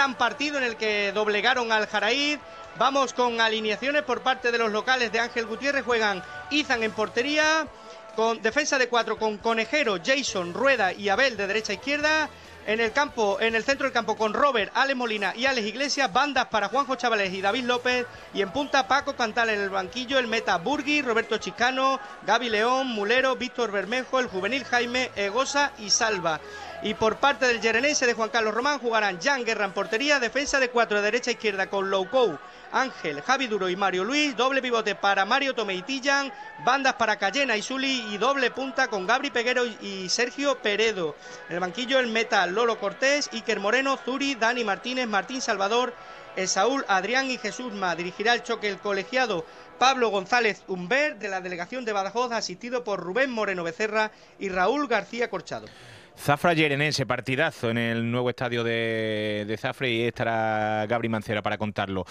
gran partido en el que doblegaron al Jaraíz. Vamos con alineaciones por parte de los locales de Ángel Gutiérrez. Juegan Izan en portería, con defensa de 4 con Conejero, Jason, Rueda y Abel de derecha a izquierda. En el centro del campo con Robert, Alex Molina y Alex Iglesias. Bandas para Juanjo Chavalés y David López. Y en punta Paco Cantal. En el banquillo el meta Burgui, Roberto Chicano, Gaby León, Mulero, Víctor Bermejo, el juvenil Jaime, Egosa y Salva. Y por parte del Yerenense de Juan Carlos Román jugarán Jan Guerra en portería, defensa de 4 de derecha a izquierda con Loucou, Ángel, Javi Duro y Mario Luis, doble pivote para Mario Tomé y Tillan, bandas para Cayena y Zuli y doble punta con Gabri Peguero y Sergio Peredo. En el banquillo el meta Lolo Cortés, Iker Moreno, Zuri, Dani Martínez, Martín Salvador, Esaúl, Adrián y Jesús Ma. Dirigirá el choque el colegiado Pablo González Humbert de la delegación de Badajoz, asistido por Rubén Moreno Becerra y Raúl García Corchado. Zafra Yerenense, partidazo en el nuevo estadio de Zafra, y estará Gabri Mancera para contarlo.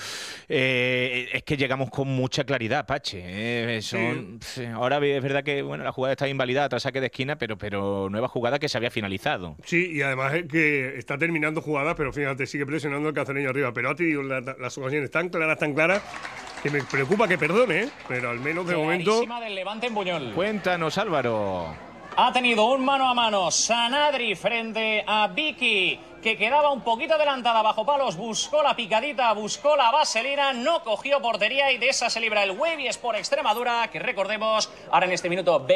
Es que llegamos con mucha claridad, Pache. Ahora es verdad que la jugada está invalidada tras saque de esquina, pero nueva jugada que se había finalizado. Sí, y además es que está terminando jugadas, pero fíjate, sigue presionando el cacereño arriba. Pero ha tenido las ocasiones tan claras, que me preocupa que perdone, pero al menos de momento... del Levante en Buñol. Cuéntanos, Álvaro. Ha tenido un mano a mano Sanadri frente a Vicky, que quedaba un poquito adelantada bajo palos, buscó la picadita, buscó la vaselina, no cogió portería y de esa se libra el Wavy Sport Extremadura, que recordemos, ahora en este minuto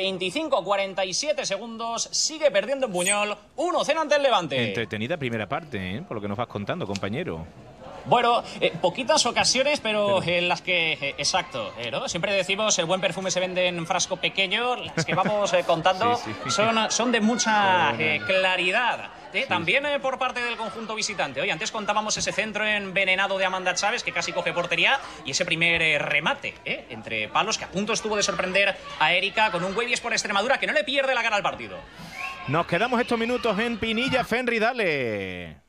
25-47 segundos, sigue perdiendo en Buñol, 1-0 ante el Levante. Entretenida primera parte, por lo que nos vas contando, compañero. Bueno, poquitas ocasiones, pero en las que, exacto, ¿no? Siempre decimos el buen perfume se vende en frasco pequeño, las que vamos contando sí. Son de mucha claridad. También por parte del conjunto visitante. Oye, antes contábamos ese centro envenenado de Amanda Chávez, que casi coge portería, y ese primer remate entre palos, que a punto estuvo de sorprender a Erika con un Wavy Sport Extremadura que no le pierde la cara al partido. Nos quedamos estos minutos en Pinilla. Fenri, dale.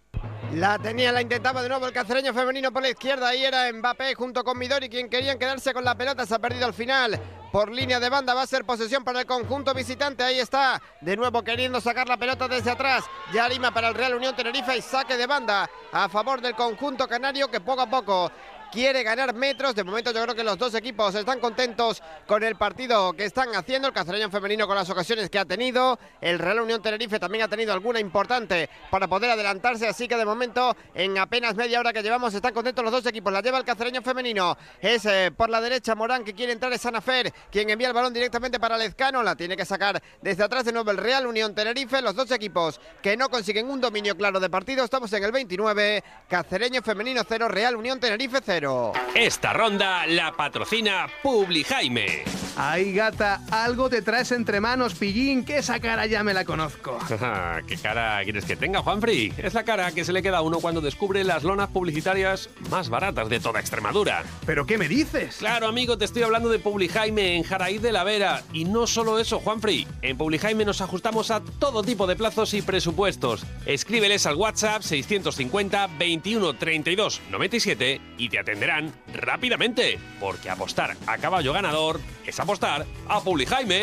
La intentaba de nuevo el cacereño femenino por la izquierda. Ahí era Mbappé junto con Midori quien querían quedarse con la pelota. Se ha perdido al final por línea de banda. Va a ser posesión para el conjunto visitante. Ahí está, de nuevo queriendo sacar la pelota desde atrás. Yarima para el Real Unión Tenerife y saque de banda a favor del conjunto canario, que poco a poco quiere ganar metros. De momento yo creo que los dos equipos están contentos con el partido que están haciendo. El cacereño femenino con las ocasiones que ha tenido. El Real Unión Tenerife también ha tenido alguna importante para poder adelantarse. Así que de momento, en apenas media hora que llevamos, están contentos los dos equipos. La lleva el cacereño femenino. Es por la derecha Morán, que quiere entrar. Es Anafer quien envía el balón directamente para Lezcano. La tiene que sacar desde atrás de nuevo el Real Unión Tenerife. Los dos equipos que no consiguen un dominio claro de partido. Estamos en el 29. Cacereño femenino 0, Real Unión Tenerife 0. Esta ronda la patrocina Publijaime. Ay, gata, algo te traes entre manos, pillín, que esa cara ya me la conozco. ¿Qué cara quieres que tenga, Juanfri? Es la cara que se le queda a uno cuando descubre las lonas publicitarias más baratas de toda Extremadura. ¿Pero qué me dices? Claro, amigo, te estoy hablando de Publijaime en Jaraíz de la Vera. Y no solo eso, Juanfri. En Publijaime nos ajustamos a todo tipo de plazos y presupuestos. Escríbeles al WhatsApp 650 21 32 97 y te atenderán rápidamente. Porque apostar a caballo ganador es apostar a Publijaime.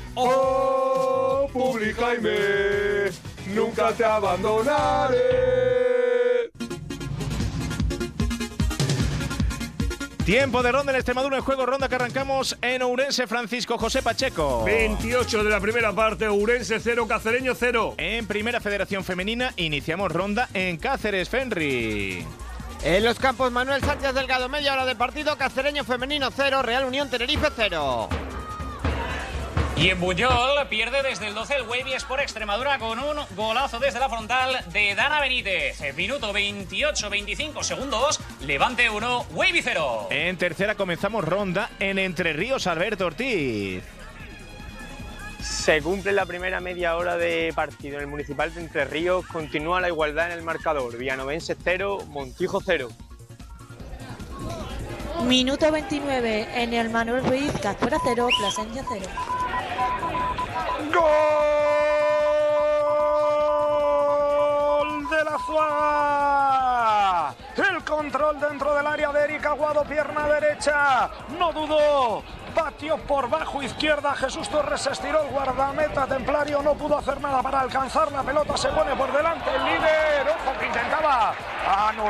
¡Oh, Publijaime! ¡Nunca te abandonaré! Tiempo de ronda en Extremadura en juego. Ronda que arrancamos en Ourense. Francisco José Pacheco. 28 de la primera parte. Ourense 0, Cacereño 0. En Primera Federación Femenina iniciamos ronda en Cáceres. Fenri. En los campos Manuel Sánchez Delgado, media hora de partido. Cacereño femenino 0, Real Unión Tenerife 0. Y en Buñol pierde desde el 12 el Wavy Sport Extremadura con un golazo desde la frontal de Dana Benítez. Minuto 28-25 segundos. Levante 1, Wavy 0. En tercera comenzamos ronda en Entre Ríos. Alberto Ortiz. Se cumple la primera media hora de partido en el Municipal de Entre Ríos. Continúa la igualdad en el marcador. Villanovense 0, Montijo 0. Minuto 29 en el Manuel Ruiz. Castuera 0, Plasencia 0. ¡Gol de la Zuaga! El control dentro del área de Erika Aguado, pierna derecha. No dudó. Batió por bajo izquierda. Jesús Torres se estiró. El guardameta templario no pudo hacer nada para alcanzar la pelota. Se pone por delante el líder. Ojo que intentaba